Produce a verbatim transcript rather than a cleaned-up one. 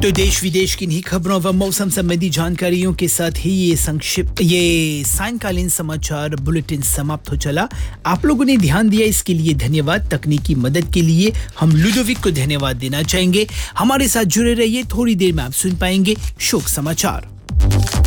तो देश विदेश की इन्हीं खबरों व मौसम संबंधी जानकारियों के साथ ही ये संक्षिप्त ये सायंकालीन समाचार बुलेटिन समाप्त हो चला। आप लोगों ने ध्यान दिया, इसके लिए धन्यवाद। तकनीकी मदद के लिए हम लुडोविक को धन्यवाद देना चाहेंगे। हमारे साथ जुड़े रहिए, थोड़ी देर में आप सुन पाएंगे शोक समाचार।